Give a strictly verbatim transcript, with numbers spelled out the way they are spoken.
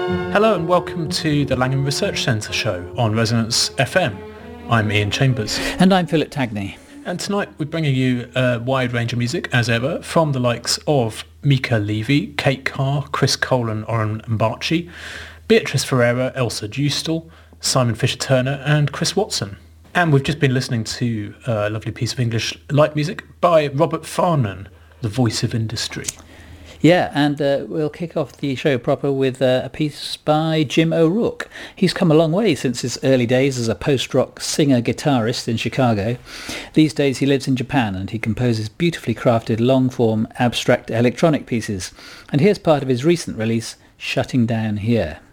Hello and welcome to the Langham Research Centre show on Resonance F M. I'm Ian Chambers. And I'm Philip Tagney. And tonight we're bringing you a wide range of music, as ever, from the likes of Mika Levy, Kate Carr, Chris Colan, Oren Mbachi, Beatrice Ferreira, Elsa Dustal, Simon Fisher-Turner and Chris Watson. And we've just been listening to a lovely piece of English light music by Robert Farnon, the voice of industry. Yeah, and uh, we'll kick off the show proper with uh, a piece by Jim O'Rourke. He's come a long way since his early days as a post-rock singer-guitarist in Chicago. These days he lives in Japan and he composes beautifully crafted long-form abstract electronic pieces. And here's part of his recent release, Shutting Down Here.